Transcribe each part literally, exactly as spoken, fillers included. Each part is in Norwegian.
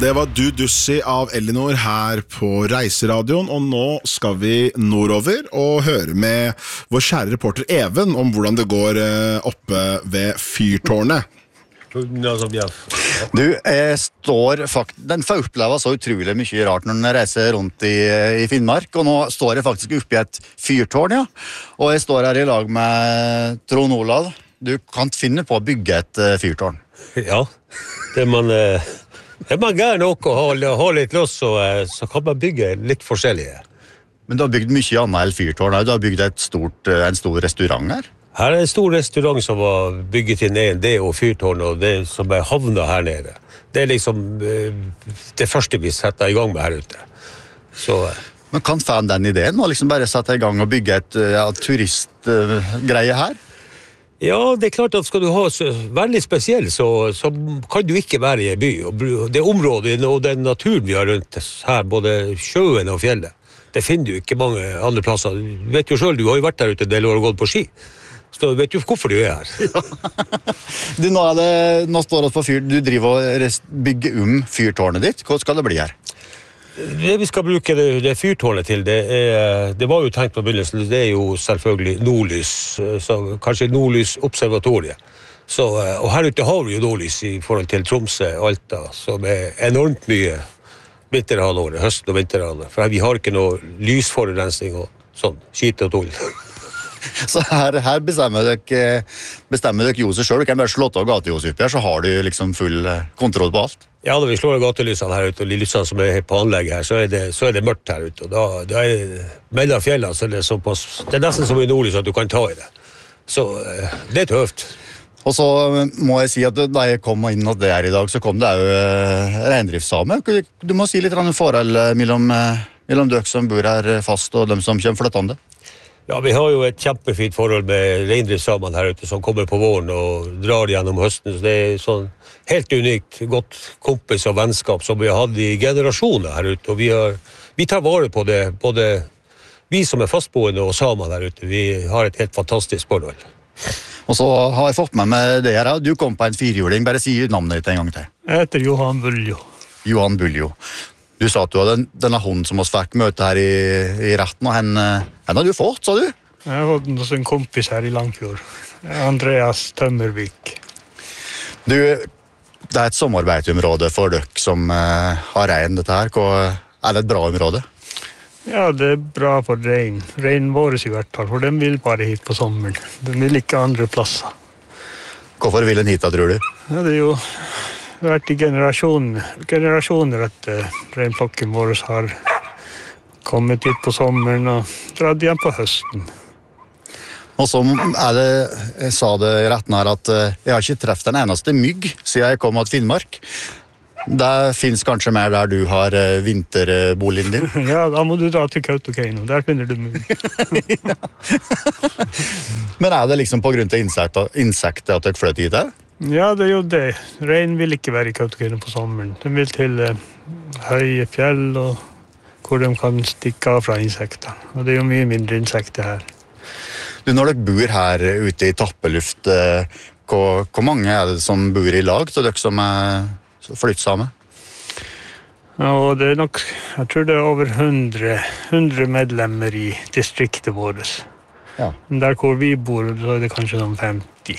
Det var Du Dussi av Elinor her på Reiseradioen, og nå skal vi nordover og høre med vår kjære reporter Even om hvordan det går oppe ved fyrtårnet. Du, jeg står fakt... Den får oppleve så utrolig mye rart når den reiser rundt i, i Finnmark, og nå står jeg faktisk oppe i et fyrtårn, ja. Og jeg står her i lag med Trond Olav. Du kan finne på å bygge et uh, fyrtårn. Ja, det man... Uh... Er man gær nok å ha, ha litt løs, så, så kan man bygge litt forskjellige. Men du har bygd mye annet enn fyrtårn. Du har bygd et stort, en stor restaurant her? Her er en stor restaurant som var bygget inn en, det og fyrtårn, og det som er havnet her nede. Det er liksom det første vi setter i gang med her ute. Så... Men kan fan den ideen å liksom bare sette i gang og bygge et ja, turistgreie her? Ja, det er klart at skal du ha så, veldig spesiell, så, så kan du ikke være i en by. Og det området og den naturen vi har rundt her, både sjøen og fjellet, det finner du ikke mange andre plasser. Du vet jo selv, du har jo vært der ute en del år og gått på ski. Så vet du hvorfor du er her. Ja. Du, nå, er det, nå står det på fyr, du driver og bygger om fyrtårnet ditt. Hva skal det bli her? Det vi skal bruke det, det fyrtårnet til, det, er, det var jo tenkt på begynnelsen, det er jo selvfølgelig nordlys, så kanskje nordlys observatoriet. Så, og her ute har vi jo nordlys i forhold til Tromsø og Alta, som er enormt mye vinterhalvåret, høst- og vinterhalvåret. For vi har ikke noe lysforurensning og sånn, skit og tull. Så her, her bestemmer dere, bestemmer dere ljoset selv. Du kan bare slå av gatelyset oppi her, så har du liksom full kontroll på alt. Ja, når vi slår av gatelysene her ute, og de lysene som er på anlegget her, så er det, så er det mørkt her ute. Og da, da er mellom fjellene, så er det såpass, det er nesten som i nordlys at du kan ta i det. Så det er tøft. Og så må jeg si at da jeg kom inn og det her i dag, så kom det jo uh, reindriftssame. Du må si litt om forhold mellom, uh, mellom dere som bor her fast og dem som kommer flyttende. Ja, vi har jo et kjempefint forhold med reindriftssamene her ute som kommer på våren og drar gjennom høsten. Så det er sånn helt unikt, godt kompis og vennskap som vi har hatt i generasjoner her ute. Og vi, har, vi tar vare på det, både vi som er fastboende og samene her ute. Vi har et helt fantastisk forhold. Og så har jeg fått med meg det her. Du kom på en firhjuling, bare si navnet ditt en gang til. Jeg heter Johan Buljo. Johan Buljo. Du sa at du hadde denne hunden som oss fikk møte her i, i retten, og henne, henne har du fått, sa du? Jeg har fått den hos en kompis her i Langfjord. Andreas Tømmervik. Du, det er et samarbeidsområde for dere som uh, har rein dette her. Hva, er det et bra område? Ja, det er bra for rein. Reinen vår i hvert fall, for den vil bare hit på sommeren. Den vil ikke andre plasser. Hvorfor vil den hit da, tror du? Ja, det er jo... Det har vært i generasjoner, generasjoner at uh, reinflokken vår har kommet hit på sommeren og dratt igjen på høsten. Og så er det, jeg sa det i retten her, at uh, jeg har ikke treffet den eneste mygg siden jeg kom til Finnmark. Det finnes kanskje mer der du har uh, vinterboligen din? Ja, da må du dra til Kautokeino, der finner du mygg. Ja. Men er det liksom på grunn til insekter, insekter at dere flytter hit her? Ja, det er jo det. Rein vil ikke være i Kautokeino på sommeren. Den vil til eh, høye fjell, og hvor de kan stikke av fra insekter. Og det er jo mye mindre insekter her. Du, når dere bor her ute i tappeluft, eh, hvor, hvor mange er det som bor i lag til dere som er flyttsamme? Ja, og det er nok, jeg tror det er over hundre, hundre medlemmer i distriktet vårt. Ja. Men der hvor vi bor, så er det kanskje noen femti.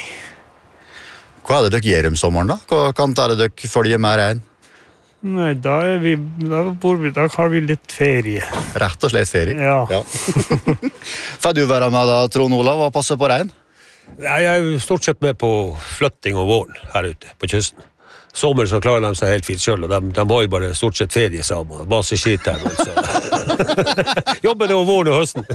Hva er det dere gjør om sommeren da? Hva kan det dere følge med rein? Nei, da, er vi, da, bor vi, da har vi litt ferie. Rett og slett ferie? Ja. Ja. Får du være med da, Trond Olav, og passe på rein? Jeg er jo stort sett med på flytting og våren her ute på kysten. Sommer så klarer de seg helt fint selv, og de, de har jo bare stort sett ferie sammen. Masse skit her. Jobber det om våren og høsten.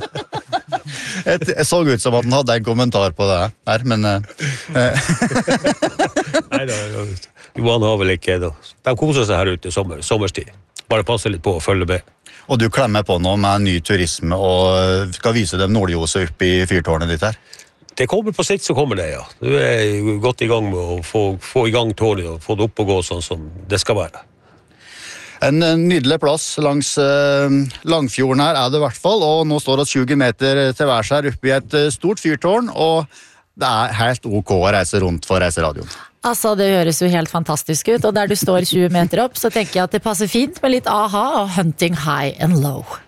Jeg, jeg så ut som at han hadde en kommentar på det her, men... Uh, Nei da, Johan har vel ikke da. De koser seg her ute i sommer, sommerstid. Bare passe litt på å følge med. Og du klemmer på noe med ny turisme og skal vise dem nordljoset opp i fyrtårnet ditt her? Det kommer på sikt, så kommer det, ja. Du er godt i gang med å få, få i gang tårnet og få det opp og gå sånn som det skal være. En nydelig plass langs uh, Langfjorden her er det i hvert fall, og nå står det tjue meter til værs her oppe i et uh, stort fyrtårn, og det er helt ok å reise rundt for reiseradioen. Altså, det høres jo helt fantastisk ut, og der du står tjue meter opp, så tenker jeg at det passer fint med litt A H A og Hunting High and Low.